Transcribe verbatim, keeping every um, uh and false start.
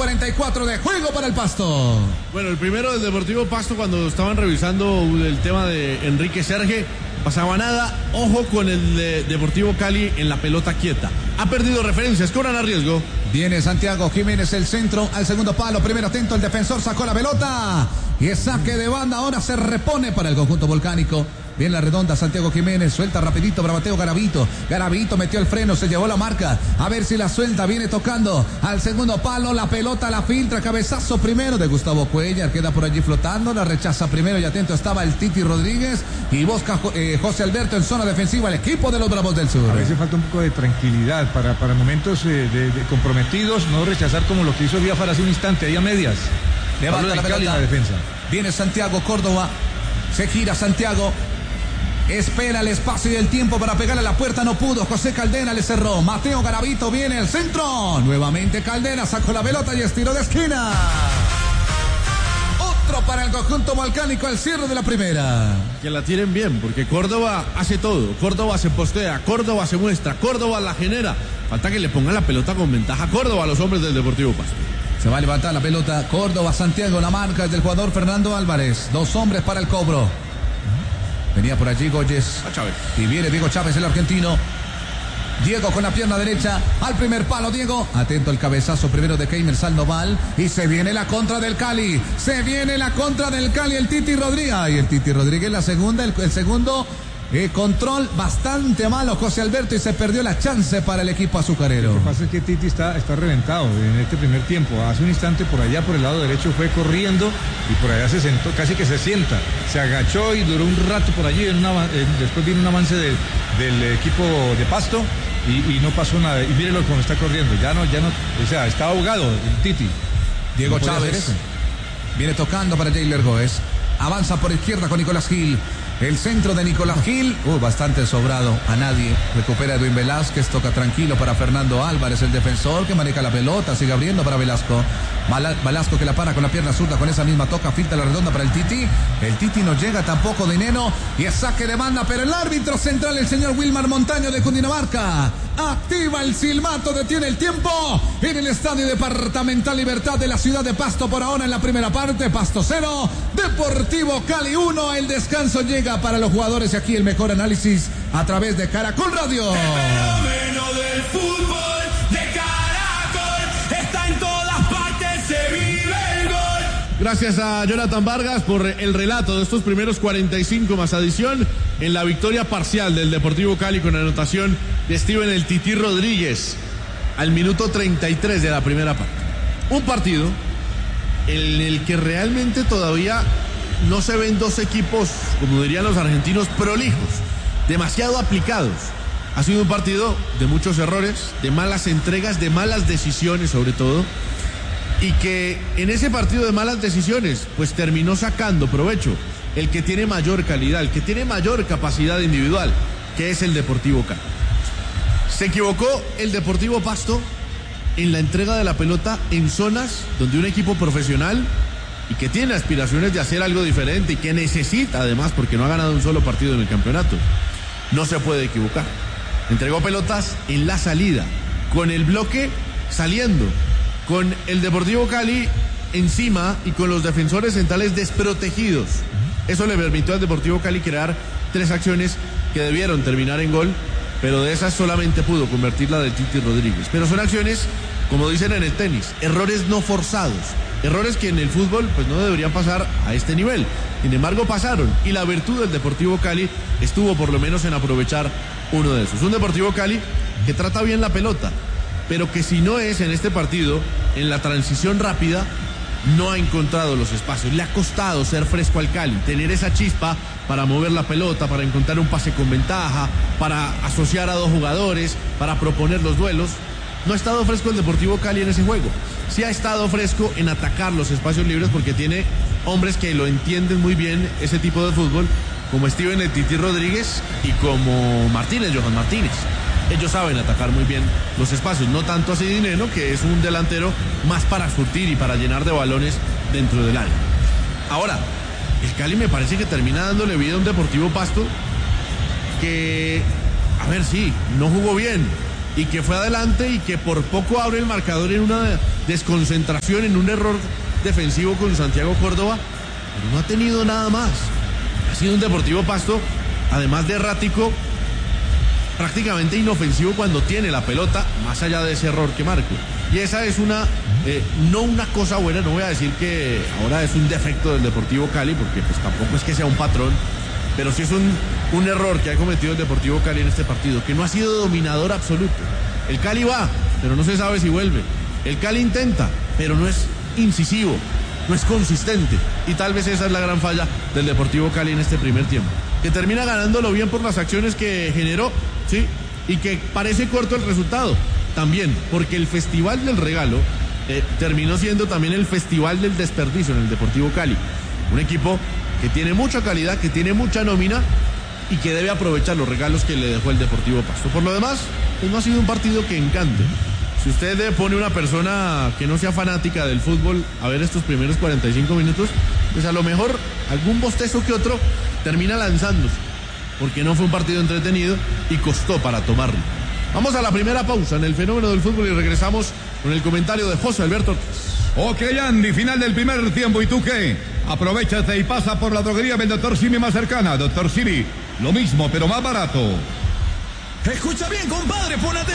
cuarenta y cuatro de juego para el Pasto. Bueno, el primero del Deportivo Pasto, cuando estaban revisando el tema de Enrique Serge, pasaba nada. Ojo con el de Deportivo Cali en la pelota quieta. Ha perdido referencias, cobran a riesgo. Viene Santiago Jiménez, el centro al segundo palo. Primero atento, el defensor sacó la pelota. Y es saque de banda, ahora se repone para el conjunto volcánico. Viene la redonda, Santiago Jiménez, suelta rapidito para Mateo Garavito. Garavito metió el freno, se llevó la marca. A ver si la suelta, viene tocando al segundo palo. La pelota la filtra, cabezazo primero de Gustavo Cuellar. Queda por allí flotando, la rechaza primero y atento estaba el Titi Rodríguez. Y busca eh, José Alberto en zona defensiva, el equipo de los Bravos del Sur. A veces falta un poco de tranquilidad para, para momentos eh, de, de comprometidos, no rechazar como lo que hizo Biafar hace un instante, ahí a medias. Levanta la pelota. La defensa. Viene Santiago Córdoba, se gira Santiago. Espera el espacio y el tiempo para pegarle a la puerta, no pudo. José Caldera le cerró. Mateo Garavito viene el centro. Nuevamente Caldera sacó la pelota y estiró de esquina. Otro para el conjunto volcánico, el cierre de la primera. Que la tiren bien, porque Córdoba hace todo. Córdoba se postea, Córdoba se muestra, Córdoba la genera. Falta que le pongan la pelota con ventaja a Córdoba a los hombres del Deportivo Pasto. Se va a levantar la pelota. Córdoba, Santiago, la marca es del jugador Fernando Álvarez. Dos hombres para el cobro. Venía por allí Goyes. Y viene Diego Chávez, el argentino. Diego con la pierna derecha al primer palo, Diego. Atento al cabezazo primero de Keimer Sandoval. Y se viene la contra del Cali. Se viene la contra del Cali, el Titi Rodríguez. Y el Titi Rodríguez la segunda, el, el segundo eh, control bastante malo, José Alberto. Y se perdió la chance para el equipo azucarero. Lo que pasa es que Titi está, está reventado en este primer tiempo. Hace un instante por allá, por el lado derecho, fue corriendo y por allá se sentó, casi que se sienta. Se agachó y duró un rato por allí. En una, eh, después vino un avance de, del equipo de Pasto y, y no pasó nada. Y mírelo cómo está corriendo. Ya no, ya no, o sea, está ahogado el Titi. Diego no Chávez viene tocando para Jailer Goes. Avanza por izquierda con Nicolás Gil. El centro de Nicolás Gil, uh, bastante sobrado, a nadie. Recupera Edwin Velázquez, toca tranquilo para Fernando Álvarez, el defensor que maneja la pelota, sigue abriendo para Velasco. Velasco que la para con la pierna zurda, con esa misma toca, filtra la redonda para el Titi. El Titi no llega tampoco de Neno y es saque de banda, pero el árbitro central, el señor Wilmar Montaño de Cundinamarca, activa el silbato, detiene el tiempo en el Estadio Departamental Libertad de la ciudad de Pasto. Por ahora en la primera parte, Pasto cero, Deportivo Cali uno. El descanso llega para los jugadores y aquí el mejor análisis a través de Caracol Radio. El fenómeno del fútbol de Caracol está en todas partes, se vive el gol. Gracias a Jonathan Vargas por el relato de estos primeros cuarenta y cinco más adición en la victoria parcial del Deportivo Cali con anotación de Steven el Tití Rodríguez al minuto treinta y tres de la primera parte. Un partido en el que realmente todavía no se ven dos equipos, como dirían los argentinos, prolijos, demasiado aplicados. Ha sido un partido de muchos errores, de malas entregas, de malas decisiones sobre todo, y que en ese partido de malas decisiones pues terminó sacando provecho el que tiene mayor calidad, el que tiene mayor capacidad individual, que es el Deportivo Cali. Se equivocó el Deportivo Pasto en la entrega de la pelota en zonas donde un equipo profesional y que tiene aspiraciones de hacer algo diferente y que necesita además, porque no ha ganado un solo partido en el campeonato, no se puede equivocar. Entregó pelotas en la salida, con el bloque saliendo, con el Deportivo Cali encima y con los defensores centrales desprotegidos. Eso le permitió al Deportivo Cali crear tres acciones que debieron terminar en gol, pero de esas solamente pudo convertirla del Titi Rodríguez. Pero son acciones, como dicen en el tenis, errores no forzados, errores que en el fútbol pues no deberían pasar a este nivel. Sin embargo pasaron, y la virtud del Deportivo Cali estuvo por lo menos en aprovechar uno de esos. Un Deportivo Cali que trata bien la pelota, pero que si no es en este partido, en la transición rápida, no ha encontrado los espacios. Le ha costado ser fresco al Cali, tener esa chispa para mover la pelota, para encontrar un pase con ventaja, para asociar a dos jugadores, para proponer los duelos. No ha estado fresco el Deportivo Cali en ese juego. Sí ha estado fresco en atacar los espacios libres porque tiene hombres que lo entienden muy bien ese tipo de fútbol, como Steven el Tití Rodríguez y como Martínez, Johan Martínez. Ellos saben atacar muy bien los espacios, no tanto así Dineno, que es un delantero más para surtir y para llenar de balones dentro del área. Ahora, el Cali me parece que termina dándole vida a un Deportivo Pasto que, a ver, sí, no jugó bien y que fue adelante y que por poco abre el marcador en una desconcentración, en un error defensivo con Santiago Córdoba, pero no ha tenido nada más. Ha sido un Deportivo Pasto, además de errático, prácticamente inofensivo cuando tiene la pelota, más allá de ese error que marca. Y esa es una, eh, no una cosa buena, no voy a decir que ahora es un defecto del Deportivo Cali, porque pues tampoco es que sea un patrón, pero sí es un, un error que ha cometido el Deportivo Cali en este partido, que no ha sido dominador absoluto. El Cali va, pero no se sabe si vuelve. El Cali intenta, pero no es incisivo, no es consistente. Y tal vez esa es la gran falla del Deportivo Cali en este primer tiempo, que termina ganándolo bien por las acciones que generó, sí, y que parece corto el resultado. También, porque el Festival del Regalo eh, terminó siendo también el Festival del Desperdicio en el Deportivo Cali. Un equipo que tiene mucha calidad, que tiene mucha nómina y que debe aprovechar los regalos que le dejó el Deportivo Pasto. Por lo demás, pues no ha sido un partido que encante. Si usted eh, pone una persona que no sea fanática del fútbol a ver estos primeros cuarenta y cinco minutos, pues a lo mejor algún bostezo que otro termina lanzándose, porque no fue un partido entretenido y costó para tomarlo. Vamos a la primera pausa en el fenómeno del fútbol y regresamos con el comentario de José Alberto Ortiz. Ok, Andy, final del primer tiempo. ¿Y tú qué? Aprovechate y pasa por la droguería del doctor Simi más cercana. doctor Simi, lo mismo, pero más barato. Escucha bien, compadre, ponete